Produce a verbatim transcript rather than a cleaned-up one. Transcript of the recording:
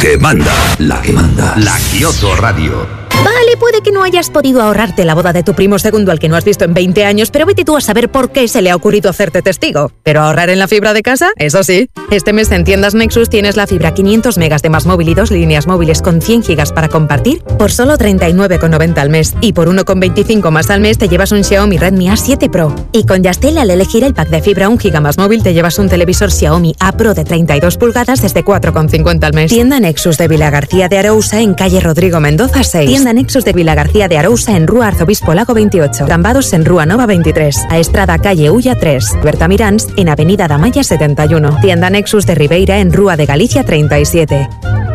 que manda, la que manda, la Kioto Radio. Vale, puede que no hayas podido ahorrarte la boda de tu primo segundo al que no has visto en veinte años, pero vete tú a saber por qué se le ha ocurrido hacerte testigo. ¿Pero ahorrar en la fibra de casa? Eso sí. Este mes en Tiendas Nexus tienes la fibra quinientos megas de Más Móvil y dos líneas móviles con cien gigas para compartir por solo treinta y nueve con noventa al mes. Y por uno con veinticinco más al mes te llevas un Xiaomi Redmi A siete Pro. Y con Yastel, al elegir el pack de fibra un giga más móvil, te llevas un televisor Xiaomi A Pro de treinta y dos pulgadas desde cuatro con cincuenta al mes. Tienda Nexus de Vilagarcía de Arousa en calle Rodrigo Mendoza seis. Tienda Nexus de Vilagarcía de Arousa en Rúa Arzobispo Lago veintiocho. Cambados en Rúa Nova veintitrés. A Estrada calle Ulla tres. Berta Mirans en Avenida Damaya setenta y uno. Tienda Nexus de Ribeira en Rúa de Galicia treinta y siete.